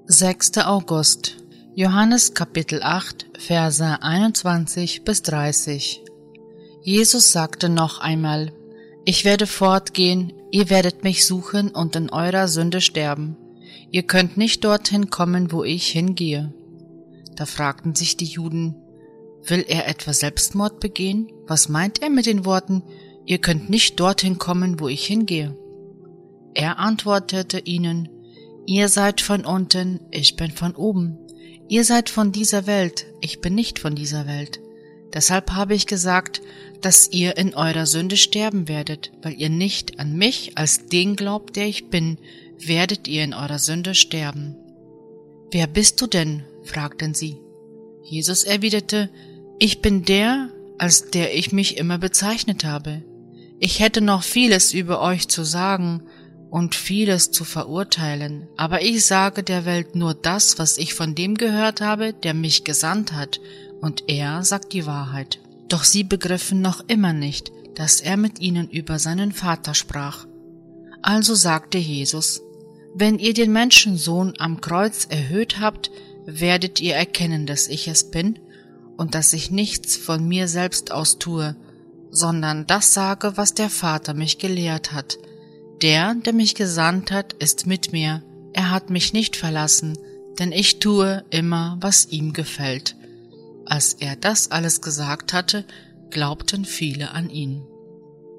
6. August. Johannes Kapitel 8, Verse 21 bis 30. Jesus sagte noch einmal: Ich werde fortgehen, ihr werdet mich suchen und in eurer Sünde sterben. Ihr könnt nicht dorthin kommen, wo ich hingehe. Da fragten sich die Juden: Will er etwa Selbstmord begehen? Was meint er mit den Worten: Ihr könnt nicht dorthin kommen, wo ich hingehe? Er antwortete ihnen: Ihr seid von unten, ich bin von oben. Ihr seid von dieser Welt, ich bin nicht von dieser Welt. Deshalb habe ich gesagt, dass ihr in eurer Sünde sterben werdet, weil ihr nicht an mich als den glaubt, der ich bin, werdet ihr in eurer Sünde sterben. Wer bist du denn? Fragten sie. Jesus erwiderte: Ich bin der, als der ich mich immer bezeichnet habe. Ich hätte noch vieles über euch zu sagen und vieles zu verurteilen, aber ich sage der Welt nur das, was ich von dem gehört habe, der mich gesandt hat, und er sagt die Wahrheit. Doch sie begriffen noch immer nicht, dass er mit ihnen über seinen Vater sprach. Also sagte Jesus: Wenn ihr den Menschensohn am Kreuz erhöht habt, werdet ihr erkennen, dass ich es bin und dass ich nichts von mir selbst aus tue, sondern das sage, was der Vater mich gelehrt hat. Der mich gesandt hat, ist mit mir. Er hat mich nicht verlassen, denn ich tue immer, was ihm gefällt. Als er das alles gesagt hatte, glaubten viele an ihn.